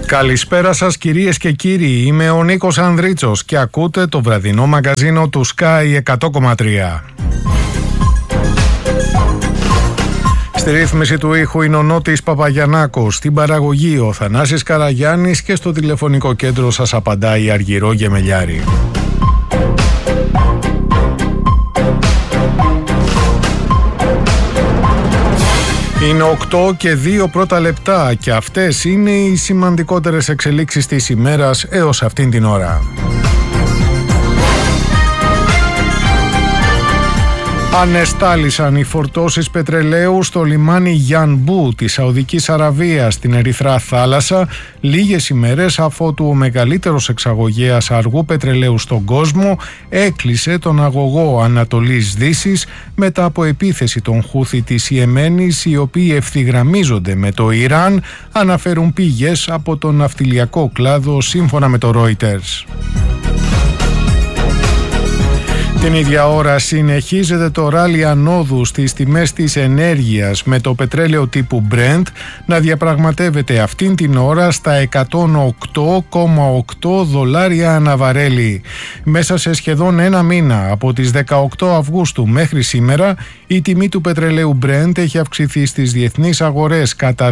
Καλησπέρα σας κυρίες και κύριοι, είμαι ο Νίκος Ανδρίτσος και ακούτε το βραδινό μαγκαζίνο του Sky 100,3. Στη ρύθμιση του ήχου είναι ο Νότης Παπαγιαννάκος, στην παραγωγή ο Θανάσης Καραγιάννης και στο τηλεφωνικό κέντρο σας απαντάει η Αργυρό Γεμελιάρη. Είναι 8 και 2 πρώτα λεπτά και αυτές είναι οι σημαντικότερες εξελίξεις της ημέρας έως αυτήν την ώρα. Ανεστάλησαν οι φορτώσεις πετρελαίου στο λιμάνι Γιανμπού της Σαουδικής Αραβίας στην Ερυθρά Θάλασσα λίγες ημέρες αφότου ο μεγαλύτερος εξαγωγέας αργού πετρελαίου στον κόσμο έκλεισε τον αγωγό Ανατολής Δύσης μετά από επίθεση των Χούθι της Ιεμένης, οι οποίοι ευθυγραμμίζονται με το Ιράν, αναφέρουν πηγές από τον ναυτιλιακό κλάδο σύμφωνα με το Reuters. Την ίδια ώρα συνεχίζεται το ράλι ανόδου στις τιμές της ενέργειας με το πετρέλαιο τύπου Brent να διαπραγματεύεται αυτήν την ώρα στα $108,8 ανά βαρέλι. Μέσα σε σχεδόν ένα μήνα, από τις 18 Αυγούστου μέχρι σήμερα, η τιμή του πετρελαίου Brent έχει αυξηθεί στις διεθνείς αγορές κατά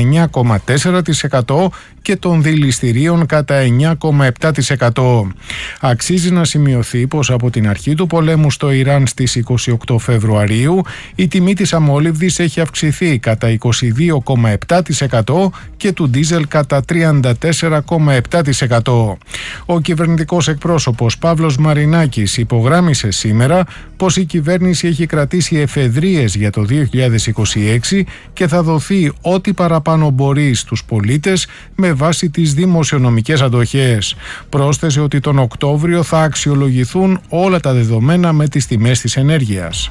19,4% και των δηληστηρίων κατά 9,7%. Αξίζει να σημειωθεί πως από την αρχή του πολέμου στο Ιράν στις 28 Φεβρουαρίου η τιμή της αμόλυβδης έχει αυξηθεί κατά 22,7% και του ντίζελ κατά 34,7%. Ο κυβερνητικός εκπρόσωπος Παύλος Μαρινάκης υπογράμμισε σήμερα πως η κυβέρνηση έχει κρατήσει εφεδρείες για το 2026 και θα δοθεί ό,τι παραπάνω μπορεί στους πολίτες με βάση τις δημοσιονομικές αντοχές. Πρόσθεσε ότι τον Οκτώβριο θα αξιολογηθούν όλα τα δεδομένα με τις τιμές της ενέργειας.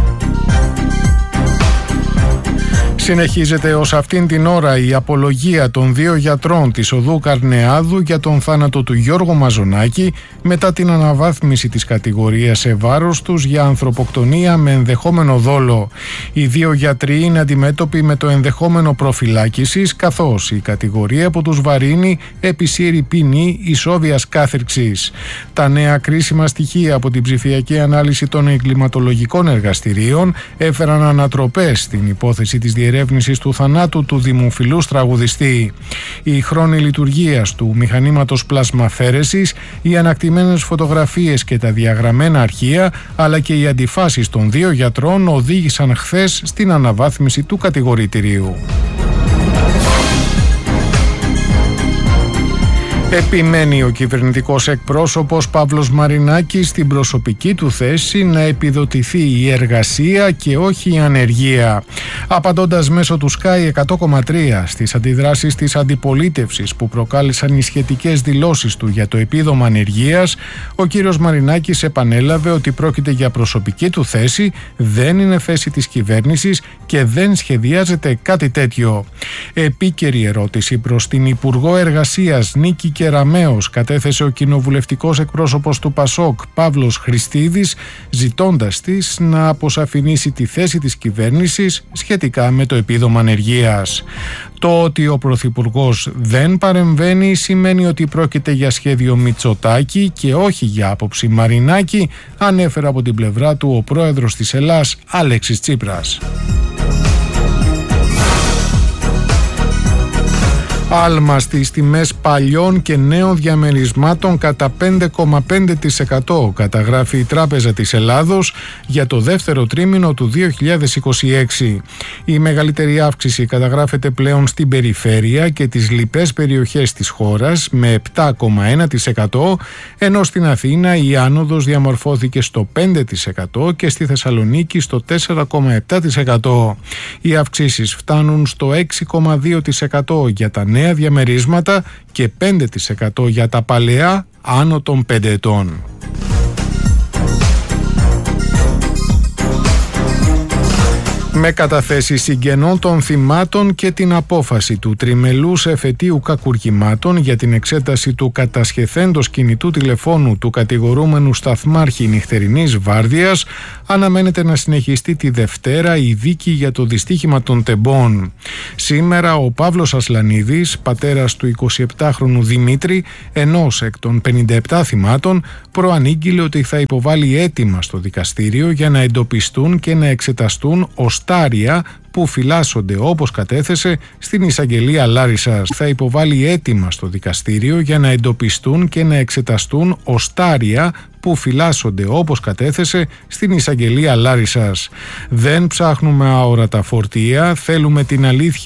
Συνεχίζεται ως αυτήν την ώρα η απολογία των 2 γιατρών της οδού Καρνεάδου για τον θάνατο του Γιώργου Μαζονάκη μετά την αναβάθμιση της κατηγορίας σε βάρος τους για ανθρωποκτονία με ενδεχόμενο δόλο. Οι 2 γιατροί είναι αντιμέτωποι με το ενδεχόμενο προφυλάκησης, καθώς η κατηγορία που τους βαρύνει επισύρει ποινή ισόβιας κάθυρξης. Τα νέα κρίσιμα στοιχεία από την ψηφιακή ανάλυση των εγκληματολογικών εργαστηρίων έφεραν ανατροπές στην υπόθεση της διερεύνησης του θανάτου του δημοφιλούς τραγουδιστή. Οι χρόνοι λειτουργίας του μηχανήματος πλασμαφέρεσης, οι ανακτημένες φωτογραφίες και τα διαγραμμένα αρχεία, αλλά και οι αντιφάσεις των 2 γιατρών οδήγησαν χθες στην αναβάθμιση του κατηγορητηρίου. Επιμένει ο κυβερνητικός εκπρόσωπος Παύλος Μαρινάκης στην προσωπική του θέση να επιδοτηθεί η εργασία και όχι η ανεργία. Απαντώντας μέσω του Sky 100,3 στις αντιδράσεις της αντιπολίτευσης που προκάλεσαν οι σχετικές δηλώσεις του για το επίδομα ανεργίας, ο κύριος Μαρινάκης επανέλαβε ότι πρόκειται για προσωπική του θέση, δεν είναι θέση της κυβέρνησης και δεν σχεδιάζεται κάτι τέτοιο. Επίκαιρη ερώτηση προς την Υπουργό Εργασίας Νίκη Κεραμέως κατέθεσε ο κοινοβουλευτικός εκπρόσωπος του ΠΑΣΟΚ Παύλος Χριστίδης, ζητώντας της να αποσαφηνίσει τη θέση της κυβέρνησης σχετικά με το επίδομα ανεργίας. Το ότι ο Πρωθυπουργός δεν παρεμβαίνει σημαίνει ότι πρόκειται για σχέδιο Μητσοτάκη και όχι για άποψη Μαρινάκη, ανέφερε από την πλευρά του ο πρόεδρος της Ελλάς Αλέξης Τσίπρας. Άλμα στις τιμές παλιών και νέων διαμερισμάτων κατά 5,5% καταγράφει η Τράπεζα της Ελλάδος για το δεύτερο τρίμηνο του 2026. Η μεγαλύτερη αύξηση καταγράφεται πλέον στην περιφέρεια και τις λοιπές περιοχές της χώρας με 7,1%, ενώ στην Αθήνα η άνοδος διαμορφώθηκε στο 5% και στη Θεσσαλονίκη στο 4,7%. Οι αυξήσεις φτάνουν στο 6,2% για τα νέα διαμερίσματα και 5% για τα παλαιά άνω των 5 ετών. Με καταθέσεις συγγενών των θυμάτων και την απόφαση του τριμελούς εφετείου κακουργημάτων για την εξέταση του κατασχεθέντος κινητού τηλεφώνου του κατηγορούμενου σταθμάρχη νυχτερινής βάρδιας, αναμένεται να συνεχιστεί τη Δευτέρα η δίκη για το δυστύχημα των Τεμπών. Σήμερα ο Παύλος Ασλανίδης, πατέρας του 27χρονου Δημήτρη, ενός εκ των 57 θυμάτων, προανήγγειλε ότι θα υποβάλει αίτημα στο δικαστήριο για να εντοπιστούν και να εξεταστούν οστάρια που φυλάσσονται όπως κατέθεσε στην εισαγγελία Λάρισσας. Θα υποβάλει αίτημα στο δικαστήριο για να εντοπιστούν και να εξεταστούν οστάρια που φυλάσσονται όπως κατέθεσε στην εισαγγελία Λάρισσας. Δεν ψάχνουμε αόρατα φορτία, θέλουμε την αλήθεια